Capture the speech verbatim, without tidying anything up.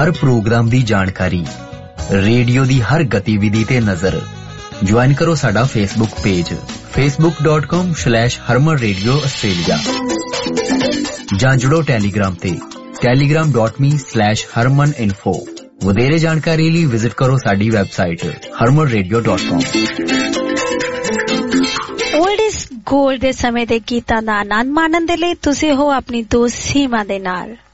हर programme दी जानकारी, radio दी हर गतिविधि ते नजर। ज्वाइन करो साडा Facebook page Facebook dot com slash Harman radio Australia जां जुड़ो टैलीग्राम ते टेलीग्राम डॉट मी स्लैश हरमन इन्फो। वधेरे जानकारी लिए विजिट करो साडी website Harman radio dot com. Old is gold दे समय दे गीतां दा आनंद माणन दे लई तुसीं हो अपनी दोस्त सीमा दे नाल।